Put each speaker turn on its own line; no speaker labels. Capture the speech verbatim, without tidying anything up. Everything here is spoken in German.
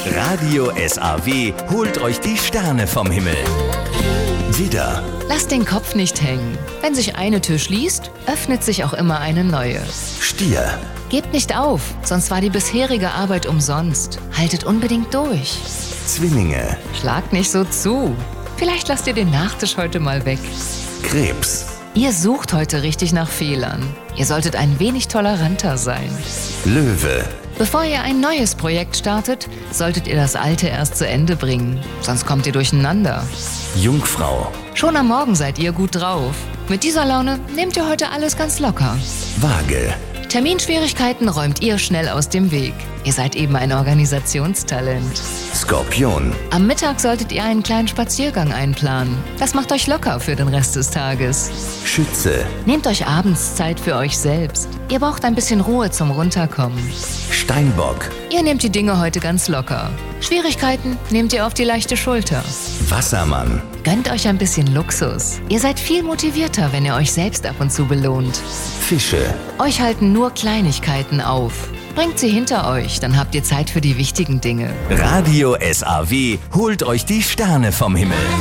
Radio S A W holt euch die Sterne vom Himmel. Widder,
Lasst den Kopf nicht hängen. Wenn sich eine Tür schließt, öffnet sich auch immer eine neue.
Stier,
Gebt nicht auf, sonst war die bisherige Arbeit umsonst. Haltet unbedingt durch.
Zwillinge,
Schlagt nicht so zu. Vielleicht lasst ihr den Nachtisch heute mal weg.
Krebs,
Ihr sucht heute richtig nach Fehlern. Ihr solltet ein wenig toleranter sein.
Löwe,
Bevor ihr ein neues Projekt startet, solltet ihr das alte erst zu Ende bringen. Sonst kommt ihr durcheinander.
Jungfrau,
Schon am Morgen seid ihr gut drauf. Mit dieser Laune nehmt ihr heute alles ganz locker.
Waage,
Terminschwierigkeiten räumt ihr schnell aus dem Weg. Ihr seid eben ein Organisationstalent.
Skorpion,
Am Mittag solltet ihr einen kleinen Spaziergang einplanen. Das macht euch locker für den Rest des Tages.
Schütze,
Nehmt euch abends Zeit für euch selbst. Ihr braucht ein bisschen Ruhe zum Runterkommen.
Steinbock,
Ihr nehmt die Dinge heute ganz locker. Schwierigkeiten nehmt ihr auf die leichte Schulter.
Wassermann,
Gönnt euch ein bisschen Luxus. Ihr seid viel motivierter, wenn ihr euch selbst ab und zu belohnt.
Fische,
Euch halten nur Kleinigkeiten auf. Bringt sie hinter euch, dann habt ihr Zeit für die wichtigen Dinge.
Radio S A W holt euch die Sterne vom Himmel.